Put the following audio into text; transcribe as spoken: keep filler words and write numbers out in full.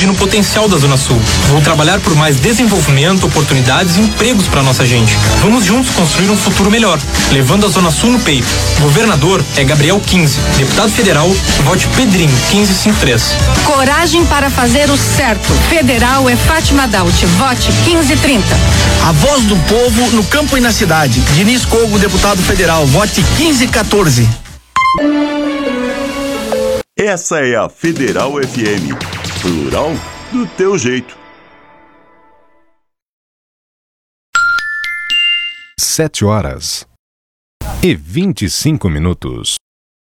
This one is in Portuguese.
saúde no potencial da Zona Sul. Vou trabalhar por mais desenvolvimento, oportunidades e empregos para nossa gente. Vamos juntos construir um futuro melhor, levando a Zona Sul no peito. Governador é Gabriel quinze. Deputado federal, vote Pedrinho quinze cinquenta e três. Coragem para fazer o certo. Federal é Fátima Daut, vote quinze trinta. A voz do povo no campo e na cidade. Diniz Cogo, deputado federal, vote quinze quatorze. Essa é a Federal F M. Plural do teu jeito. Sete horas e vinte e cinco minutos.